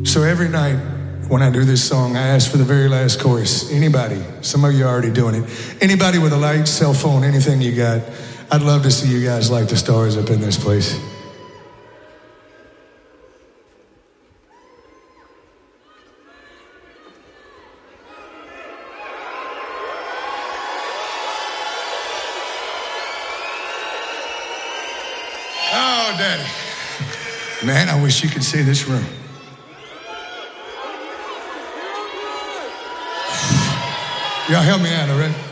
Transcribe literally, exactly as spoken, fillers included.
So every night when I do this song, I ask for the very last chorus. Anybody, some of you are already doing it. Anybody with a light, cell phone, anything you got, I'd love to see you guys light the stars up in this place. Oh, Daddy. Man, I wish you could see this room. Y'all help me out, all right?